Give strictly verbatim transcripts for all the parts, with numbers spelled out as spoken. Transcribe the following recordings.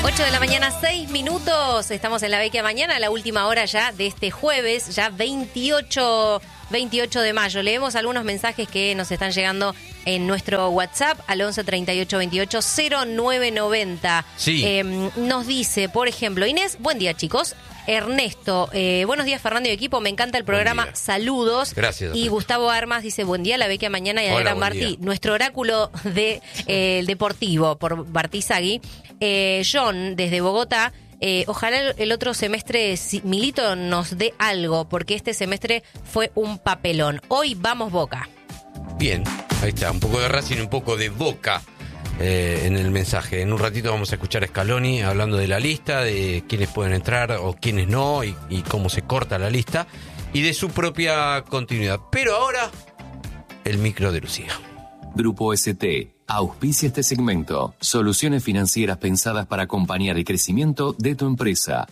ocho de la mañana, seis minutos. Estamos en la Vecchia Mañana, la última hora ya de este jueves, ya veintiocho de mayo. Leemos algunos mensajes que nos están llegando en nuestro WhatsApp al once treinta y ocho veintiocho cero nueve noventa. Sí. Eh, nos dice, por ejemplo, Inés, buen día, chicos. Ernesto, eh, buenos días, Fernando y equipo, me encanta el programa, saludos. Gracias. Y Gustavo Armas dice, buen día, la Vecchia Mañana y Hola, Adrián buen Martí, día. nuestro oráculo de eh, el deportivo por Bartizagui. Eh, John, desde Bogotá, eh, ojalá el, el otro semestre si, Milito nos dé algo, porque este semestre fue un papelón. Hoy vamos Boca. Bien, ahí está, un poco de Racing, un poco de Boca eh, en el mensaje. En un ratito vamos a escuchar a Scaloni hablando de la lista, de quiénes pueden entrar o quiénes no, y, y cómo se corta la lista, y de su propia continuidad. Pero ahora, el micro de Lucía. Grupo S T auspicia este segmento. Soluciones financieras pensadas para acompañar el crecimiento de tu empresa.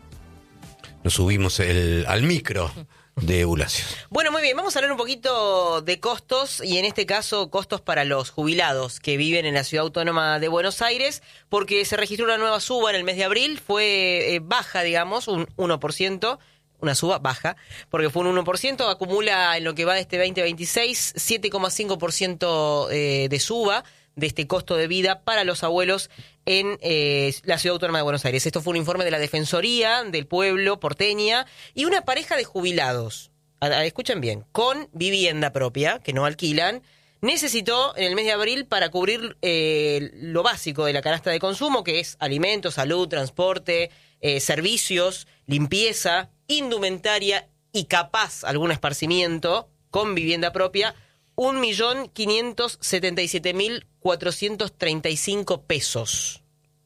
Nos subimos el, al micro de Eulacio. Bueno, muy bien, vamos a hablar un poquito de costos y en este caso costos para los jubilados que viven en la Ciudad Autónoma de Buenos Aires, porque se registró una nueva suba en el mes de abril, fue eh, baja, digamos, un uno por ciento. Una suba baja, porque fue un uno por ciento, acumula en lo que va de este veinte veintiséis siete coma cinco por ciento eh, de suba de este costo de vida para los abuelos en eh, la Ciudad Autónoma de Buenos Aires. Esto fue un informe de la Defensoría del Pueblo porteña y una pareja de jubilados, a, a, escuchen bien, con vivienda propia, que no alquilan, necesitó en el mes de abril para cubrir eh, lo básico de la canasta de consumo, que es alimentos, salud, transporte, eh, servicios, limpieza, indumentaria y capaz algún esparcimiento con vivienda propia, un millón quinientos setenta y siete mil cuatrocientos treinta y cinco pesos.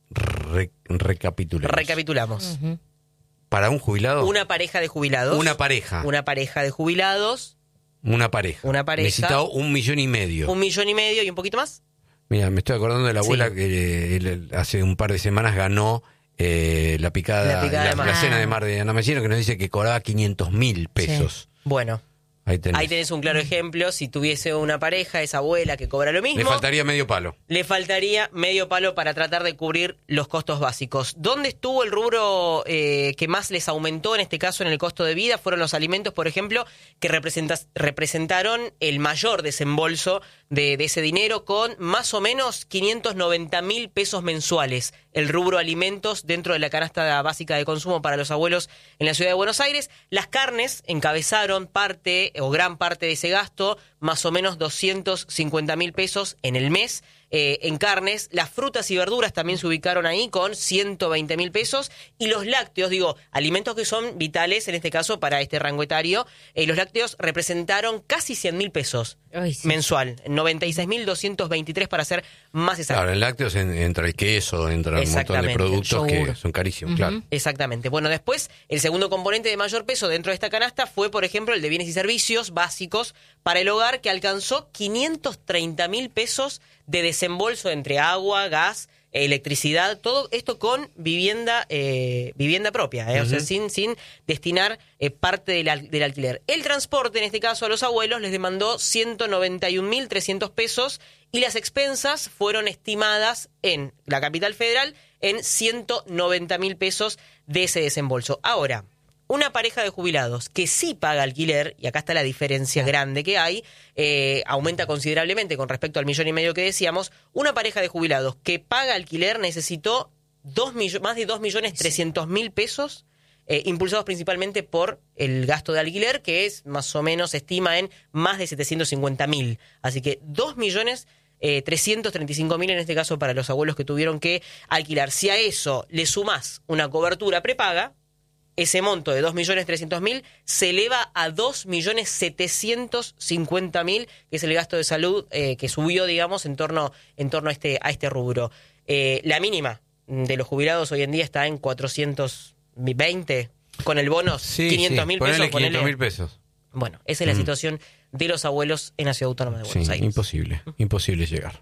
Re, recapitulemos. Recapitulamos. Uh-huh. ¿Para un jubilado? Una pareja de jubilados. Una pareja. Una pareja de jubilados. Una pareja. Una pareja. Necesitaba un millón y medio. Un millón y medio y un poquito más. Mira, me estoy acordando de la abuela Sí. que eh, hace un par de semanas ganó eh, la picada, La picada la, de mar. la cena de mar de Ana Messina, que nos dice que cobraba quinientos mil pesos. Bueno, Ahí tenés. ahí tenés un claro ejemplo. Si tuviese una pareja, esa abuela que cobra lo mismo, Le faltaría medio palo. le faltaría medio palo para tratar de cubrir los costos básicos. ¿Dónde estuvo el rubro eh, que más les aumentó, en este caso en el costo de vida? Fueron los alimentos, por ejemplo, que representa- representaron el mayor desembolso de, de ese dinero, con más o menos quinientos noventa mil pesos mensuales. El rubro alimentos dentro de la canasta básica de consumo para los abuelos en la Ciudad de Buenos Aires. Las carnes encabezaron parte o gran parte de ese gasto, más o menos doscientos cincuenta mil pesos en el mes eh, en carnes. Las frutas y verduras también se ubicaron ahí con ciento veinte mil pesos. Y los lácteos, digo, alimentos que son vitales en este caso para este rango etario, eh, los lácteos representaron casi cien mil pesos Ay, sí. mensual, noventa y seis mil doscientos veintitrés para ser más exacto. Claro, en lácteos en- entra el queso, entra un montón de Exactamente, productos yogur. que son carísimos, Ujú. claro. Exactamente. Bueno, después, el segundo componente de mayor peso dentro de esta canasta fue, por ejemplo, el de bienes y servicios básicos para el hogar, que alcanzó quinientos treinta mil pesos de desembolso entre agua, gas, electricidad, todo esto con vivienda eh, vivienda propia, eh, o sea, Ujú. sin, sin destinar eh, parte del, al- del alquiler. El transporte, en este caso a los abuelos, les demandó ciento noventa y un mil trescientos pesos y las expensas fueron estimadas en la capital federal en ciento noventa mil pesos de ese desembolso. Ahora, una pareja de jubilados que sí paga alquiler, y acá está la diferencia grande que hay, eh, aumenta considerablemente con respecto al millón y medio que decíamos. Una pareja de jubilados que paga alquiler necesitó dos millo- más de dos millones trescientos mil pesos, eh, impulsados principalmente por el gasto de alquiler, que es más o menos, se estima en más de setecientos cincuenta mil. Así que dos millones eh, trescientos treinta y cinco mil en este caso para los abuelos que tuvieron que alquilar. Si a eso le sumás una cobertura prepaga, ese monto de dos millones trescientos mil se eleva a dos millones setecientos cincuenta mil, que es el gasto de salud eh, que subió, digamos, en torno, en torno a, este, a este rubro. Eh, la mínima de los jubilados hoy en día está en cuatrocientos veinte, con el bono Sí, quinientos mil sí, ponele pesos. quinientos ponele- mil pesos. Bueno, esa es la Mm. situación de los abuelos en la Ciudad Autónoma de Buenos Sí, Aires. imposible, imposible llegar.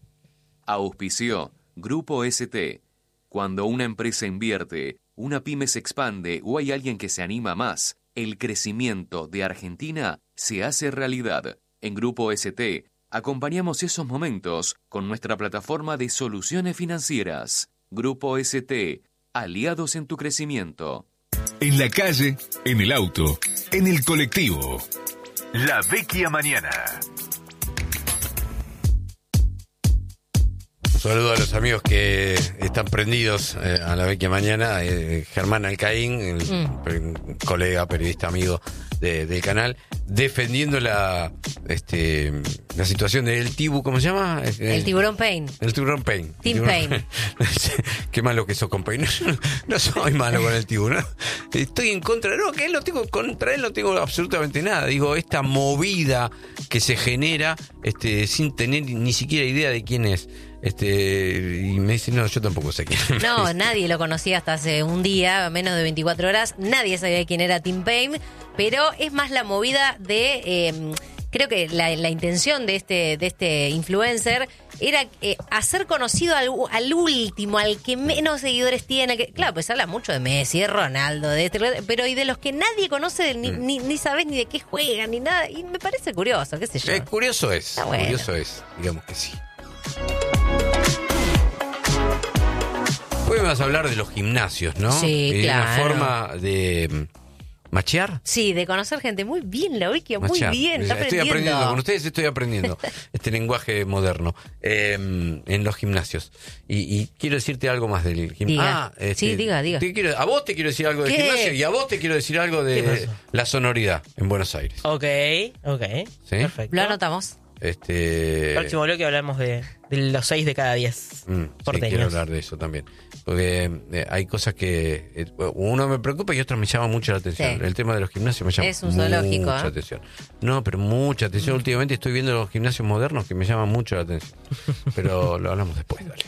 Auspició Grupo S T. Cuando una empresa invierte, una pyme se expande o hay alguien que se anima más, el crecimiento de Argentina se hace realidad. En Grupo S T acompañamos esos momentos con nuestra plataforma de soluciones financieras. Grupo S T, aliados en tu crecimiento. En la calle, en el auto, en el colectivo. La Vecchia Mañana. Un saludo a los amigos que están prendidos eh, a La Vecchia Mañana. Eh, Germán Alcaín, el, Mm. el colega, periodista, amigo de, del canal, defendiendo la este la situación del Tibu, ¿cómo se llama? El tiburón Pain. El tiburón Pain. Tim El tiburón- Paine. Qué malo que sos con Pain. No, no soy malo con el Tibu, ¿no? Estoy en contra, no, que él no tengo, contra él no tengo absolutamente nada. Digo, esta movida que se genera este sin tener ni siquiera idea de quién es. Este, y me dice, no, yo tampoco sé quién es. No, nadie lo conocía hasta hace un día, menos de veinticuatro horas. Nadie sabía quién era Tim Paine, pero es más la movida de... Eh, creo que la, la intención de este, de este influencer era eh, hacer conocido al, al último, al que menos seguidores tiene. Que, claro, pues habla mucho de Messi, de Ronaldo, de este, pero y de los que nadie conoce, ni, Mm. ni, ni sabes ni de qué juegan, ni nada. Y me parece curioso, qué sé yo. Eh, curioso es, Está bueno. curioso es, digamos que sí. Hoy me vas a hablar de los gimnasios, ¿no? Sí, Y de claro. una forma de mm, machear. Sí, de conocer gente. Muy bien, la Vecchia, muy Machear. bien. Está Estoy aprendiendo. aprendiendo, con ustedes estoy aprendiendo este lenguaje moderno eh, en los gimnasios. Y, y quiero decirte algo más del gimnasio. Diga. Sí, diga, diga. Te quiero, a vos te quiero decir algo del ¿Qué? gimnasio y a vos te quiero decir algo ¿Qué de pasó? la sonoridad en Buenos Aires. Ok, ok. ¿Sí? Perfecto. Lo anotamos. Este, Próximo bloque hablamos de, de los seis de cada diez Mm, sí, porteños. quiero hablar de eso también. Porque eh, hay cosas que eh, uno me preocupa y otras me llaman mucho la atención. Sí. El tema de los gimnasios me llama Es un zoológico, mucha ¿eh? atención. No, pero mucha atención. Últimamente estoy viendo los gimnasios modernos que me llaman mucho la atención. Pero lo hablamos después, dale.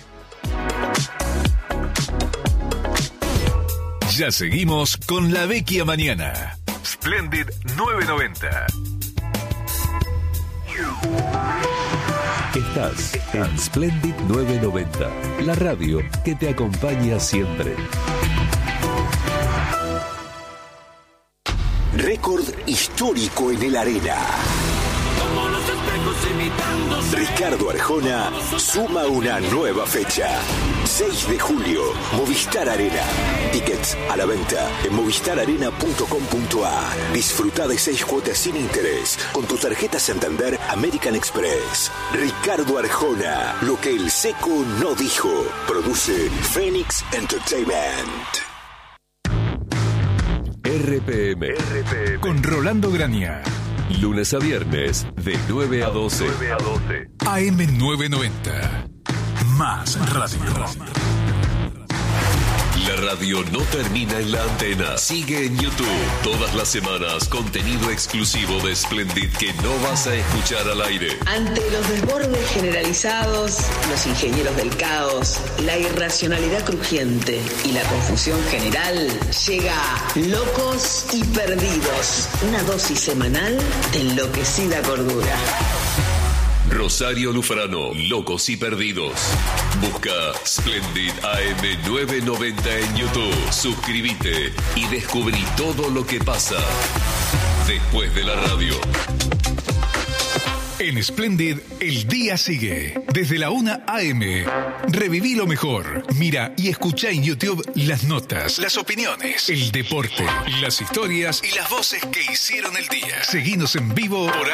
Ya seguimos con La Vecchia Mañana. Splendid nueve noventa. Estás en Splendid nueve noventa, la radio que te acompaña siempre. Récord histórico en el Arena. Ricardo Arjona suma una nueva fecha. seis de julio, Movistar Arena. Tickets a la venta en movistar arena punto com punto a r. Disfruta de seis cuotas sin interés con tu tarjeta Santander American Express. Ricardo Arjona, lo que el seco no dijo. Produce Phoenix Entertainment. R P M, Con Rolando Grania. lunes a viernes, de nueve a doce. A M nueve noventa. Más radio. La radio no termina en la antena. Sigue en YouTube. Todas las semanas, contenido exclusivo de Splendid que no vas a escuchar al aire. Ante los desbordes generalizados, los ingenieros del caos, la irracionalidad crujiente y la confusión general, llega Locos y Perdidos, una dosis semanal de enloquecida cordura. Rosario Lufrano, Locos y Perdidos. Busca Splendid A M nueve noventa en YouTube. Suscríbete y descubrí todo lo que pasa después de la radio. En Splendid, el día sigue. Desde la una A M. Reviví lo mejor. Mira y escucha en YouTube las notas, las opiniones, el deporte, las historias y las voces que hicieron el día. Seguinos en vivo por